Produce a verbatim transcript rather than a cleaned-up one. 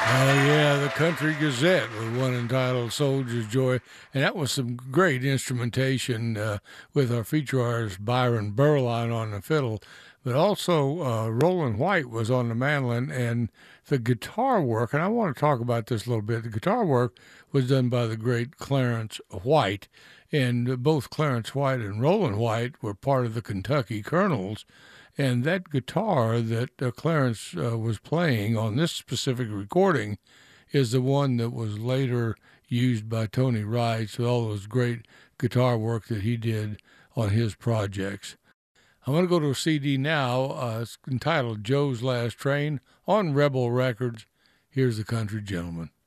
Oh yeah, the Country Gazette with one entitled "Soldier's Joy," and that was some great instrumentation uh, with our feature artist Byron Berline on the fiddle, but also uh, Roland White was on the mandolin and the guitar work. And I want to talk about this a little bit. The guitar work was done by the great Clarence White, and both Clarence White and Roland White were part of the Kentucky Colonels. And that guitar that uh, Clarence uh, was playing on this specific recording is the one that was later used by Tony Rice with all those great guitar work that he did on his projects. I'm going to go to a C D now. Uh, it's entitled Joe's Last Train on Rebel Records. Here's the Country Gentleman.